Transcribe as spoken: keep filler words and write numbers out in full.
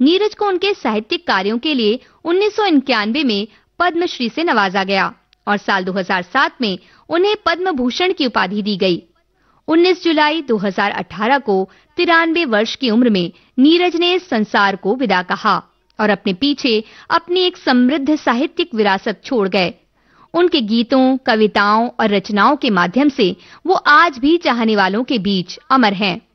नीरज को उनके साहित्यिक कार्यों के लिए उन्नीस सौ इक्यानवे में पद्मश्री से नवाजा गया और साल दो हज़ार सात में उन्हें पद्म भूषण की उपाधि दी गई। उन्नीस जुलाई दो हज़ार अठारह को तिरानवे वर्ष की उम्र में नीरज ने संसार को विदा कहा और अपने पीछे अपनी एक समृद्ध साहित्यिक विरासत छोड़ गए। उनके गीतों, कविताओं और रचनाओं के माध्यम से वो आज भी चाहने वालों के बीच अमर हैं।